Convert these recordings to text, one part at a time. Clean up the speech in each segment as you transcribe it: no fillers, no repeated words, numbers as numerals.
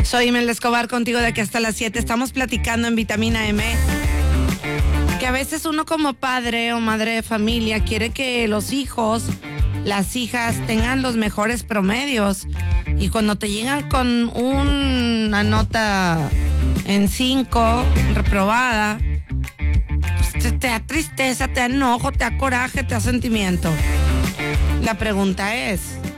Soy Imelda Escobar, contigo de aquí hasta las 7. Estamos platicando en Vitamina M que a veces uno como padre o madre de familia quiere que los hijos, las hijas tengan los mejores promedios, y cuando te llegan con una nota en 5 reprobada, pues te da tristeza, te da enojo, te da coraje, te da sentimiento. La pregunta es,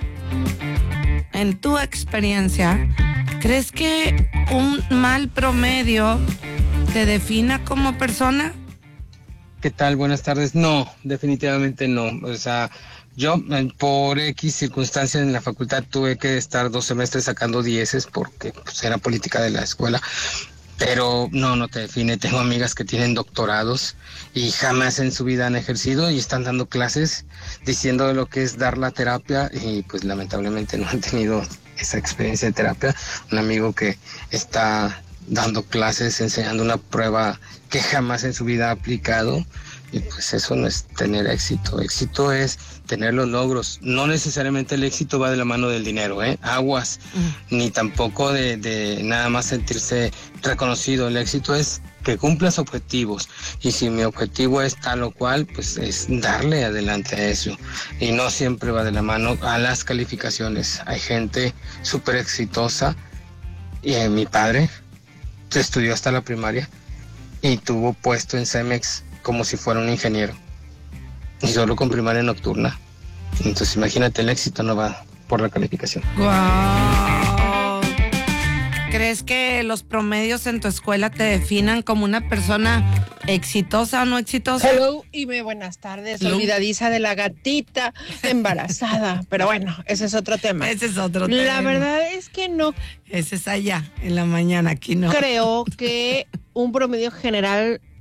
en tu experiencia, ¿crees que un mal promedio te defina como persona? ¿Qué tal? Buenas tardes. No, definitivamente no. O sea, yo por X circunstancias en la facultad tuve que estar 2 semestres sacando 10 porque pues, era política de la escuela. Pero no te define. Tengo amigas que tienen doctorados y jamás en su vida han ejercido y están dando clases diciendo lo que es dar la terapia, y pues lamentablemente no han tenido esa experiencia de terapia. Un amigo que está dando clases, enseñando una prueba que jamás en su vida ha aplicado, y pues eso no es tener éxito. Éxito es tener los logros. No necesariamente el éxito va de la mano del dinero, aguas, ni tampoco de nada más sentirse reconocido. El éxito es que cumplas objetivos, y si mi objetivo es tal o cual, pues es darle adelante a eso, y no siempre va de la mano a las calificaciones. Hay gente súper exitosa, y mi padre estudió hasta la primaria y tuvo puesto en Cemex como si fuera un ingeniero, y solo con primaria nocturna. Entonces imagínate, el éxito no va por la calificación. ¡Wow! ¿Crees que los promedios en tu escuela te definan como una persona exitosa o no exitosa? Hello, Ime, buenas tardes. Hello. Olvidadiza de la gatita embarazada. Pero bueno, ese es otro tema. Ese es otro tema. La verdad es que no Ese es allá, en la mañana, aquí no. creo que un promedio general